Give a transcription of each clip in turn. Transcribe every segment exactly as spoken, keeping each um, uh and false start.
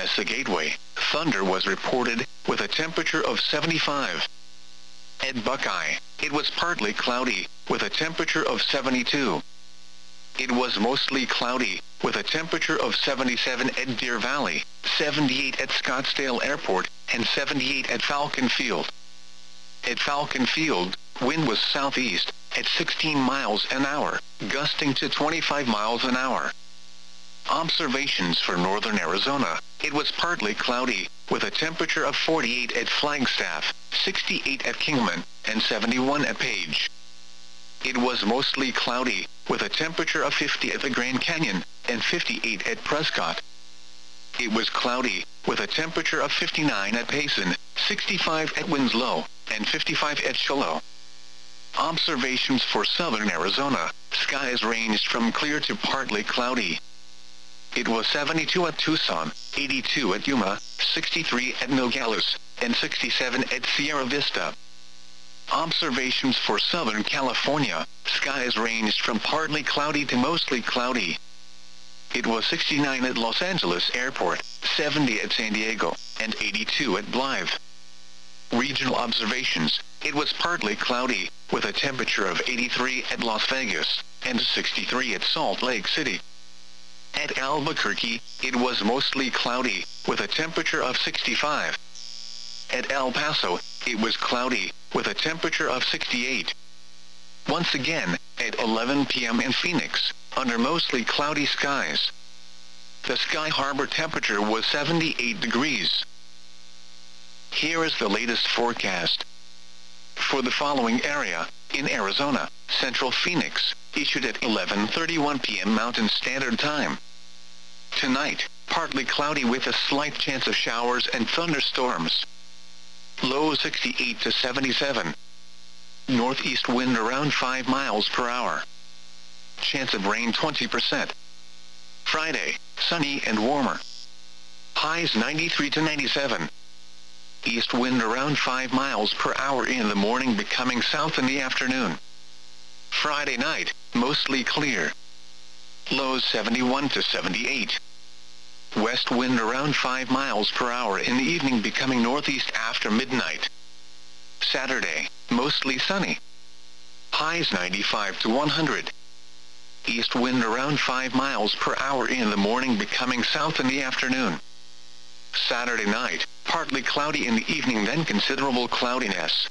Mesa Gateway, thunder was reported, with a temperature of seventy-five. At Buckeye, it was partly cloudy, with a temperature of seventy-two. It was mostly cloudy, with a temperature of seventy-seven at Deer Valley, seventy-eight at Scottsdale Airport, and seventy-eight at Falcon Field. At Falcon Field, wind was southeast, at sixteen miles an hour, gusting to twenty-five miles an hour. Observations for northern Arizona. It was partly cloudy, with a temperature of forty-eight at Flagstaff, sixty-eight at Kingman, and seventy-one at Page. It was mostly cloudy, with a temperature of fifty at the Grand Canyon, and fifty-eight at Prescott. It was cloudy, with a temperature of fifty-nine at Payson, sixty-five at Winslow, and fifty-five at Shiloh. Observations for southern Arizona. Skies ranged from clear to partly cloudy. It was seventy-two at Tucson, eighty-two at Yuma, sixty-three at Nogales, and sixty-seven at Sierra Vista. Observations for Southern California. Skies ranged from partly cloudy to mostly cloudy. It was sixty-nine at Los Angeles Airport, seventy at San Diego, and eighty-two at Blythe. Regional observations. It was partly cloudy, with a temperature of eighty-three at Las Vegas, and sixty-three at Salt Lake City. At Albuquerque, it was mostly cloudy, with a temperature of sixty-five. At El Paso, it was cloudy, with a temperature of sixty-eight. Once again, at eleven p m in Phoenix, under mostly cloudy skies. The Sky Harbor temperature was seventy-eight degrees. Here is the latest forecast. For the following area, in Arizona, Central Phoenix, issued at eleven thirty-one p m Mountain Standard Time. Tonight, partly cloudy with a slight chance of showers and thunderstorms. Low sixty-eight to seventy-seven. Northeast wind around five miles per hour. Chance of rain twenty percent. Friday, sunny and warmer. Highs ninety-three to ninety-seven. East wind around five miles per hour in the morning, becoming south in the afternoon. Friday night, mostly clear. Lows seventy-one to seventy-eight. West wind around five miles per hour in the evening, becoming northeast after midnight. Saturday, mostly sunny. Highs ninety-five to one hundred. East wind around five miles per hour in the morning, becoming south in the afternoon. Saturday night, partly cloudy in the evening, then considerable cloudiness.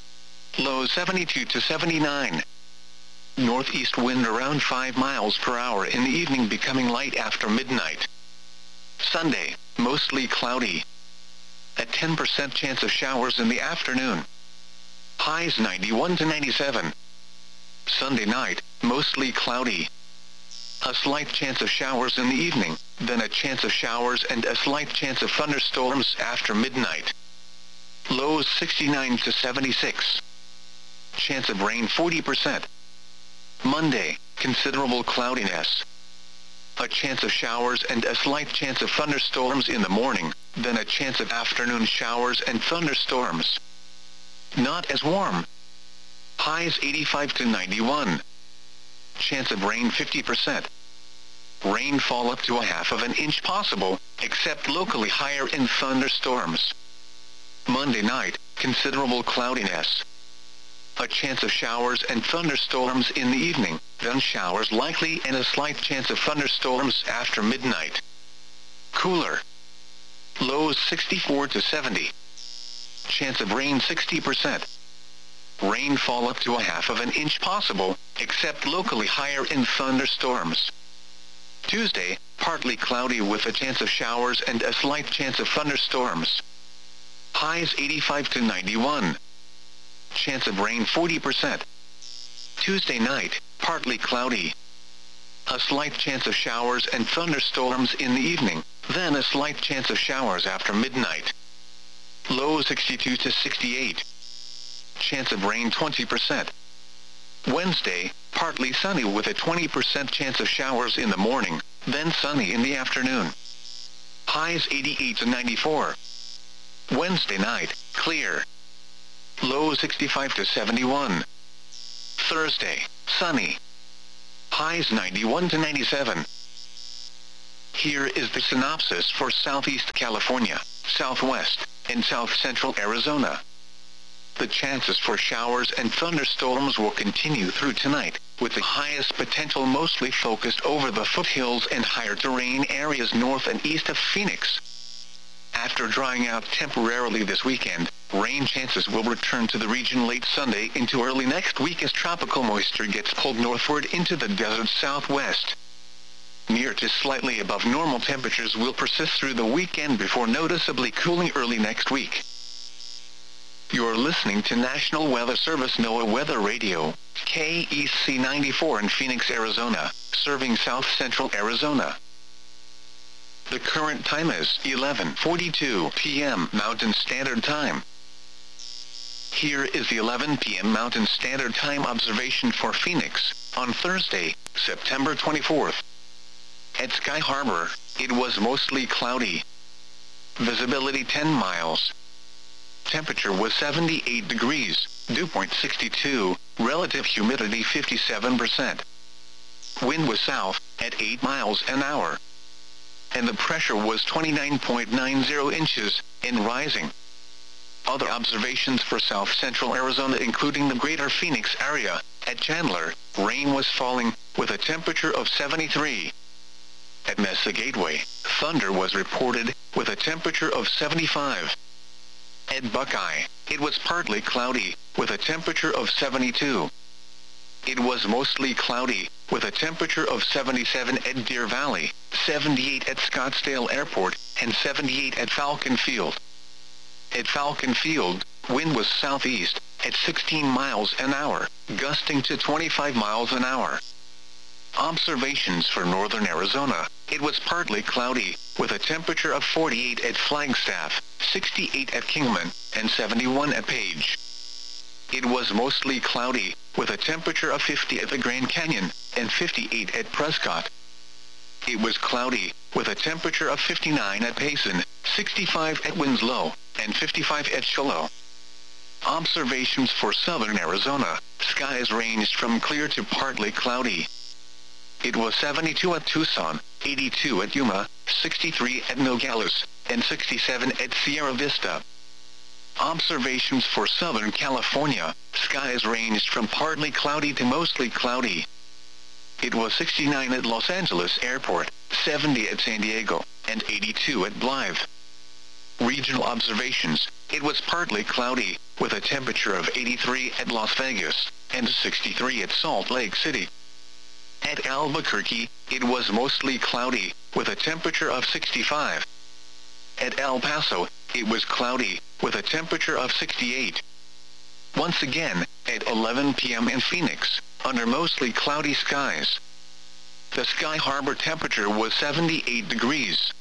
Lows seventy-two to seventy-nine. Northeast wind around five miles per hour in the evening, becoming light after midnight. Sunday, mostly cloudy. A ten percent chance of showers in the afternoon. Highs ninety-one to ninety-seven. Sunday night, mostly cloudy. A slight chance of showers in the evening, then a chance of showers and a slight chance of thunderstorms after midnight. Lows sixty-nine to seventy-six. Chance of rain forty percent. Monday, considerable cloudiness. A chance of showers and a slight chance of thunderstorms in the morning, then a chance of afternoon showers and thunderstorms. Not as warm. Highs eighty-five to ninety-one. Chance of rain fifty percent. Rainfall up to a half of an inch possible, except locally higher in thunderstorms. Monday night, considerable cloudiness. A chance of showers and thunderstorms in the evening, then showers likely and a slight chance of thunderstorms after midnight. Cooler. Lows sixty-four to seventy. Chance of rain sixty percent. Rainfall up to a half of an inch possible, except locally higher in thunderstorms. Tuesday, partly cloudy with a chance of showers and a slight chance of thunderstorms. Highs eighty-five to ninety-one. Chance of rain forty percent. Tuesday night, partly cloudy. A slight chance of showers and thunderstorms in the evening, then a slight chance of showers after midnight. Low sixty-two to sixty-eight. Chance of rain twenty percent. Wednesday, partly sunny with a twenty percent chance of showers in the morning, then sunny in the afternoon. Highs eighty-eight to ninety-four. Wednesday night, clear. Low sixty-five to seventy-one. Thursday, sunny. Highs ninety-one to ninety-seven. Here is the synopsis for Southeast California, Southwest, and South Central Arizona. The chances for showers and thunderstorms will continue through tonight, with the highest potential mostly focused over the foothills and higher terrain areas north and east of Phoenix. After drying out temporarily this weekend, rain chances will return to the region late Sunday into early next week as tropical moisture gets pulled northward into the desert southwest. Near to slightly above normal temperatures will persist through the weekend before noticeably cooling early next week. You're listening to National Weather Service NOAA Weather Radio, K E C ninety-four in Phoenix, Arizona, serving south central Arizona. The current time is eleven forty-two p m Mountain Standard Time. Here is the eleven p m Mountain Standard Time observation for Phoenix, on Thursday, September twenty-fourth. At Sky Harbor, it was mostly cloudy. Visibility ten miles. Temperature was seventy-eight degrees, dew point sixty-two, relative humidity fifty-seven percent. Wind was south, at eight miles an hour. And the pressure was twenty-nine point nine zero inches, and rising. Other observations for south central Arizona including the greater Phoenix area. At Chandler, rain was falling, with a temperature of seventy-three. At Mesa Gateway, thunder was reported, with a temperature of seventy-five. At Buckeye, it was partly cloudy, with a temperature of seventy-two. It was mostly cloudy, with a temperature of seventy-seven at Deer Valley, seventy-eight at Scottsdale Airport, and seventy-eight at Falcon Field. At Falcon Field, wind was southeast, at sixteen miles an hour, gusting to twenty-five miles an hour. Observations for northern Arizona, it was partly cloudy, with a temperature of forty-eight at Flagstaff, sixty-eight at Kingman, and seventy-one at Page. It was mostly cloudy, with a temperature of fifty at the Grand Canyon, and fifty-eight at Prescott. It was cloudy, with a temperature of fifty-nine at Payson, sixty-five at Winslow, and fifty-five at Shiloh. Observations for southern Arizona, skies ranged from clear to partly cloudy. It was seventy-two at Tucson, eighty-two at Yuma, sixty-three at Nogales, and sixty-seven at Sierra Vista. Observations for Southern California, skies ranged from partly cloudy to mostly cloudy. It was sixty-nine at Los Angeles Airport, seventy at San Diego, and eighty-two at Blythe. Regional observations, it was partly cloudy, with a temperature of eighty-three at Las Vegas, and sixty-three at Salt Lake City. At Albuquerque, it was mostly cloudy, with a temperature of sixty-five. At El Paso, it was cloudy, with a temperature of sixty-eight. Once again, at eleven p m in Phoenix, under mostly cloudy skies. The Sky Harbor temperature was seventy-eight degrees.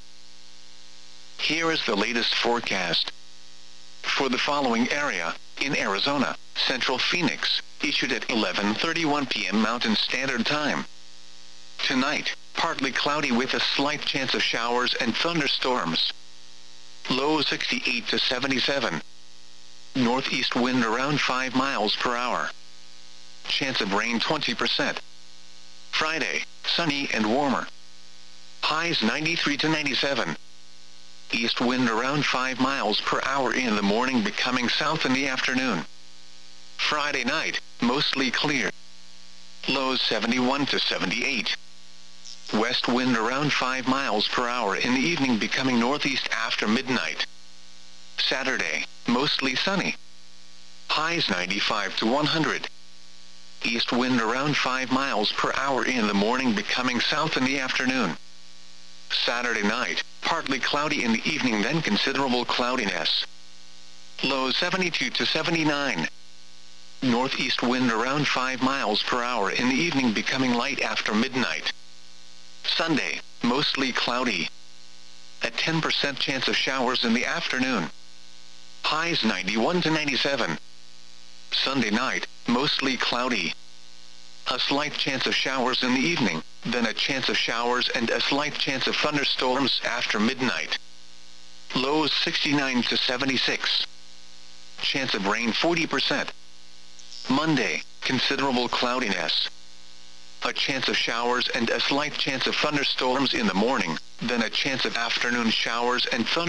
Here is the latest forecast. For the following area, in Arizona, Central Phoenix, issued at eleven thirty-one p m Mountain Standard Time. Tonight, partly cloudy with a slight chance of showers and thunderstorms. Low sixty-eight to seventy-seven. Northeast wind around five miles per hour. Chance of rain twenty percent. Friday, sunny and warmer. Highs ninety-three to ninety-seven. East wind around five miles per hour in the morning, becoming south in the afternoon. Friday night, mostly clear. Lows seventy-one to seventy-eight. West wind around five miles per hour in the evening, becoming northeast after midnight. Saturday, mostly sunny. Highs ninety-five to one hundred. East wind around five miles per hour in the morning, becoming south in the afternoon. Saturday night, partly cloudy in the evening, then considerable cloudiness. Lows seventy-two to seventy-nine. Northeast wind around five miles per hour in the evening, becoming light after midnight. Sunday, mostly cloudy. A ten percent chance of showers in the afternoon. Highs ninety-one to ninety-seven. Sunday night, mostly cloudy. A slight chance of showers in the evening, then a chance of showers and a slight chance of thunderstorms after midnight. Lows sixty-nine to seventy-six. Chance of rain forty percent. Monday, considerable cloudiness. a chance of showers and a slight chance of thunderstorms in the morning, then a chance of afternoon showers and thunderstorms